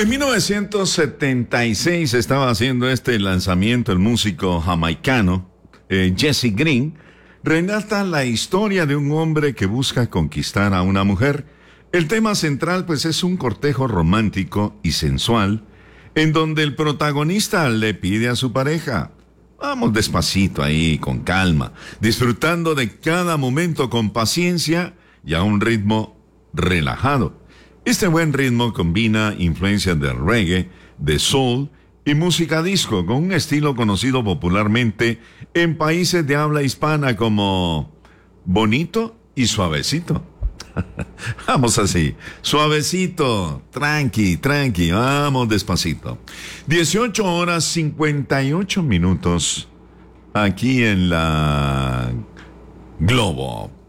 En 1976 estaba haciendo este lanzamiento el músico jamaicano Jesse Green. Relata la historia de un hombre que busca conquistar a una mujer. El tema central pues es un cortejo romántico y sensual en donde el protagonista le pide a su pareja: vamos despacito ahí, con calma, disfrutando de cada momento con paciencia y a un ritmo relajado. Este buen ritmo combina influencias de reggae, de soul y música disco con un estilo conocido popularmente en países de habla hispana como bonito y suavecito. Vamos así, suavecito, tranqui, vamos despacito. 18:58 aquí en la Globo.